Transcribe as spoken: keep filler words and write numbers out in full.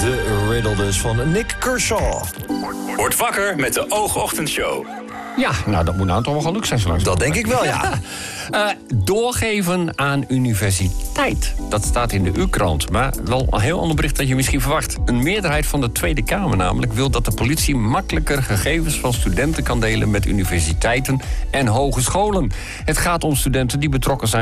De riddle dus van Nick Kershaw. Word wakker met de Oogochtendshow. Ja, nou dat moet nou toch wel gelukt zijn. Zo Dat denk ik wel, ja. uh, doorgeven aan universiteit. Dat staat in de U-krant. Maar wel een heel ander bericht dat je misschien verwacht. Een meerderheid van de Tweede Kamer namelijk wil dat de politie makkelijker gegevens van studenten kan delen met universiteiten en hogescholen. Het gaat om studenten die betrokken zijn